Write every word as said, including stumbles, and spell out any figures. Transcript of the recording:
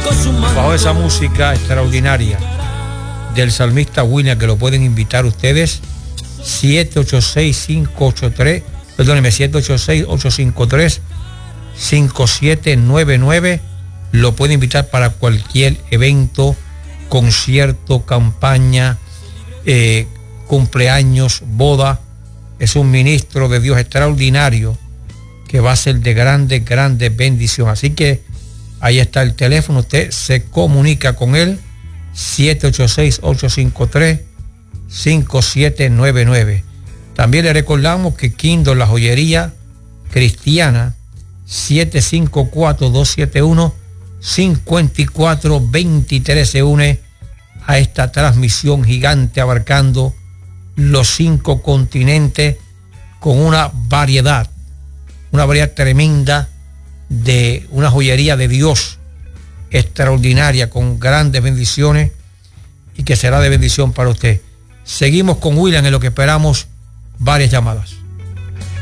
Bajo esa música extraordinaria del salmista William, que lo pueden invitar ustedes, siete ocho seis, cinco ocho tres, perdóneme, siete ocho seis, ocho cinco tres, cinco siete nueve nueve, lo pueden invitar para cualquier evento, concierto, campaña, eh, cumpleaños, boda. Es un ministro de Dios extraordinario que va a ser de grandes, grandes bendición. Así que ahí está el teléfono, usted se comunica con él, siete ocho seis, ocho cinco tres, cinco siete nueve nueve. También le recordamos que Kindle, la joyería cristiana, siete cinco cuatro, dos siete uno, cinco cuatro dos tres, se une a esta transmisión gigante abarcando los cinco continentes con una variedad, una variedad tremenda de una joyería de Dios extraordinaria con grandes bendiciones y que será de bendición para usted. Seguimos con William en lo que esperamos varias llamadas.